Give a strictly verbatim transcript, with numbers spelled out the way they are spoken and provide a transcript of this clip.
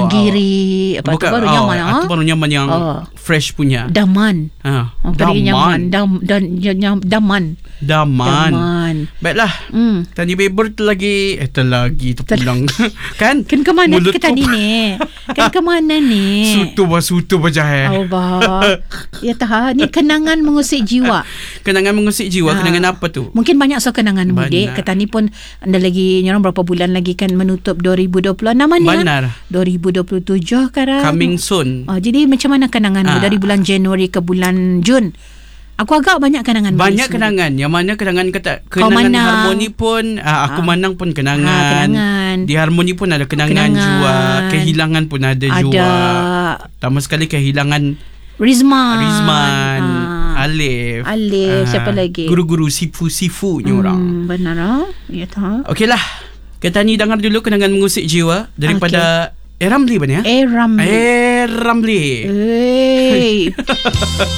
Onigiri. Apa tu baru oh, nyaman. Itu baru nyaman yang oh. fresh punya. Daman. Ha. Oh, Daman. nyaman. Dam, dan, dan, daman. Daman. Daman. Baiklah. Hmm. Tani Beber tu lagi. Eh, tu lagi. Tu pulang. kan? Kan ke mana Mulut ke tadi ni? Kan ke mana ni? Sutu bah, sutu bah jahe. Oh, bah. Ya tahu. Ni kenangan mengusik jiwa. Kenangan mengusik jiwa. Ha. Kenangan apa tu? Mungkin banyak so kenangan mudik. Kata ni pun anda lagi nyorang berapa bulan lagi kan menutup dua ribu dua puluh enam ni. Benar. dua ribu dua puluh tujuh sekarang. Coming soon. Oh, jadi macam mana kenanganmu Ha. dari bulan Januari ke bulan Jun? Aku agak banyak kenangan. Banyak kenangan. Yang mana kenangan kata kenangan harmoni pun uh, aku ha. manang pun kenangan. Ha, kenangan. Di harmoni pun ada kenangan, kenangan. jua. Kehilangan pun ada, ada. jua. Pertama sekali kehilangan Rizman. Rizman. Ha. Alif. Alif. Uh, Siapa lagi? Guru-guru sifu-sifu ni hmm, orang. Benar ah. Ya tahu. Okeylah. Kita ni dengar dulu kenangan mengusik jiwa daripada okay. Eh Ramli bani ya? Eh Ramli. Eh Ramli. Eh.